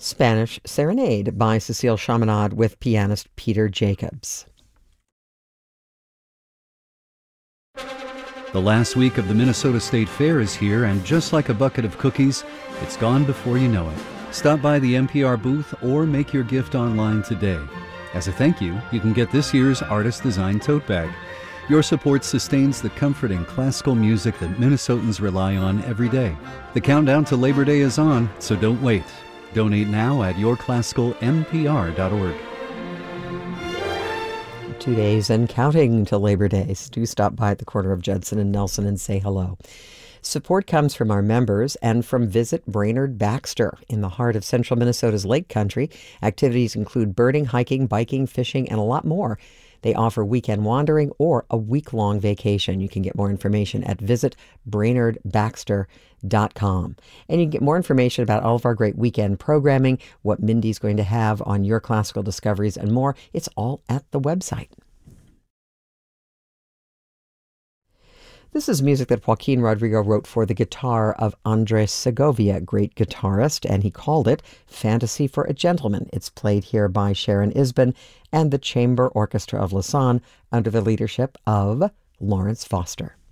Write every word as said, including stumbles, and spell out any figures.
Spanish Serenade by Cecile Chaminade with pianist Peter Jacobs. The last week of the Minnesota State Fair is here, and just like a bucket of cookies, it's gone before you know it. Stop by the N P R booth or make your gift online today. As a thank you, you can get this year's artist-designed tote bag. Your support sustains the comforting classical music that Minnesotans rely on every day. The countdown to Labor Day is on, so don't wait. Donate now at your classical n p r dot org. Two days and counting to Labor Day. Do stop by at the corner of Judson and Nelson and say hello. Support comes from our members and from Visit Brainerd Baxter in the heart of central Minnesota's Lake Country. Activities include birding, hiking, biking, fishing, and a lot more. They offer weekend wandering or a week-long vacation. You can get more information at visit brainerd baxter dot com. And you can get more information about all of our great weekend programming, what Mindy's going to have on Your Classical Discoveries, and more. It's all at the website. This is music that Joaquin Rodrigo wrote for the guitar of Andres Segovia, great guitarist, and he called it Fantasy for a Gentleman. It's played here by Sharon Isbin and the Chamber Orchestra of Lausanne under the leadership of Lawrence Foster.